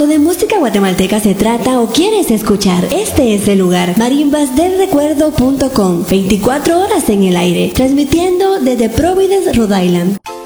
Cuando de música guatemalteca se trata o quieres escuchar, este es el lugar. marimbasdelrecuerdo.com, 24 horas en el aire, transmitiendo desde Providence, Rhode Island.